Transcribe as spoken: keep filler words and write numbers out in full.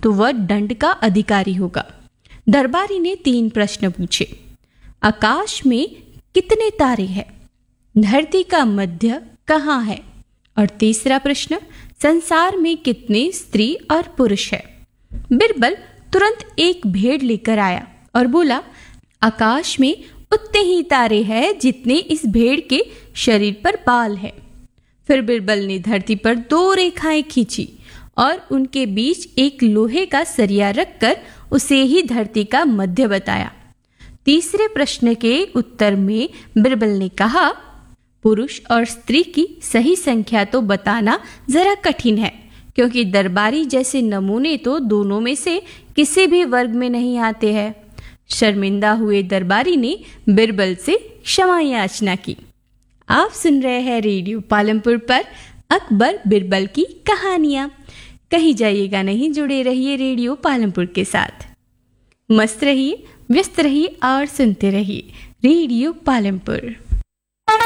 तो वह दंड का अधिकारी होगा। दरबारी ने तीन प्रश्न पूछे। आकाश में कितने तारे हैं? धरती का मध्य कहाँ है? और तीसरा प्रश्न, संसार में कितने स्त्री और पुरुष है? बिरबल तुरंत एक भेड़ लेकर आया और बोला, आकाश में उतने ही तारे हैं जितने इस भेड़ के शरीर पर बाल है। फिर बिरबल ने धरती पर दो रेखाएं खींची और उनके बीच एक लोहे का सरिया रखकर उसे ही धरती का मध्य बताया। तीसरे प्रश्न के उत्तर में बिरबल ने कहा, पुरुष और स्त्री की सही संख्या तो बताना जरा कठिन है, क्योंकि दरबारी जैसे नमूने तो दोनों में से किसी भी वर्ग में नहीं आते हैं। शर्मिंदा हुए दरबारी ने बिरबल से क्षमा याचना की। आप सुन रहे हैं रेडियो पालमपुर पर अकबर बिरबल की कहानियां। कहीं जाइएगा नहीं, जुड़े रहिए रेडियो पालमपुर के साथ। मस्त रहिए, व्यस्त रहिए और सुनते रहिए रेडियो पालमपुर।